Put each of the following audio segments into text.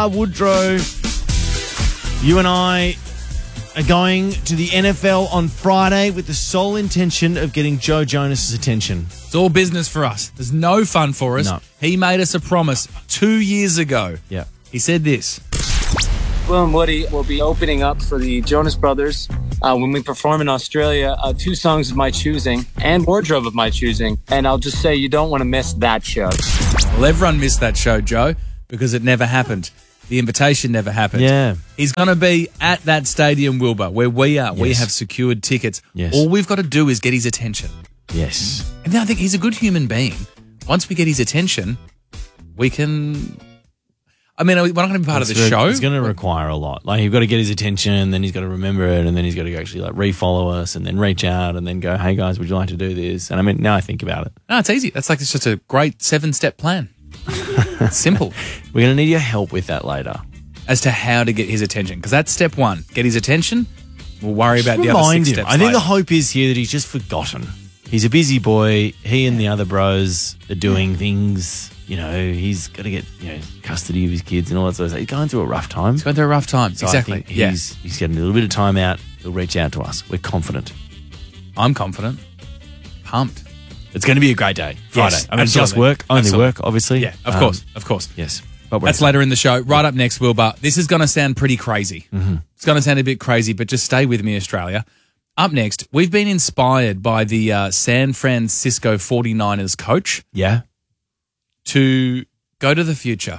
Star Woodrow, you and I are going to the NFL on Friday with the sole intention of getting Joe Jonas's attention. It's all business for us. There's no fun for us. No. He made us a promise 2 years ago. Yeah. He said this. Will and Woody will be opening up for the Jonas Brothers when we perform in Australia. 2 songs of my choosing and wardrobe of my choosing. And I'll just say you don't want to miss that show. Well, everyone missed that show, Joe, because it never happened. The invitation never happened. Yeah. He's going to be at that stadium, Wilbur, where we are. Yes. We have secured tickets. Yes. All we've got to do is get his attention. Yes. And then I think he's a good human being. Once we get his attention, we can... I mean, we're not going to be part of the show. It's going to require a lot. Like, you've got to get his attention, then he's got to remember it, and then he's got to actually like refollow us, and then reach out, and then go, "Hey guys, would you like to do this?" And I mean, now I think about it, No, it's easy. That's like it's just a great 7-step plan. It's simple. we're going to need your help with that later. As to how to get his attention. Because that's step 1. Get his attention. We'll worry about the other 6 steps I think later. the hope is here that he's just forgotten. He's a busy boy. He and the other bros are doing things. You know, he's got to get custody of his kids and all that sort of stuff. He's going through a rough time. He's going through a rough time. So Exactly. I think he's getting a little bit of time out. He'll reach out to us. We're confident. I'm confident. Pumped. It's going to be a great day. Friday. Yes, I mean, just absolutely. work. Only Absolutely. work, obviously. Yeah, of course. Yes. But we're That's later in the show. Right up next, Wilbur. This is going to sound pretty crazy. Mm-hmm. It's going to sound a bit crazy, but just stay with me, Australia. Up next, we've been inspired by the San Francisco 49ers coach Yeah. to go to the future.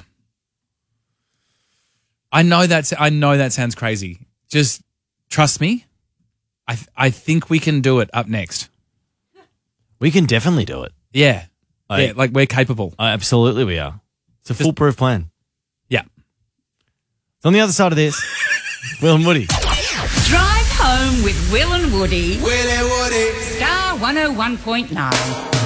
I know that sounds crazy. Just trust me. I think we can do it up next. We can definitely do it. Yeah. Like- Like we're capable. Absolutely we are. It's a foolproof plan. Yeah. It's on the other side of this. Will and Woody. Drive home with Will and Woody. Star 101.9.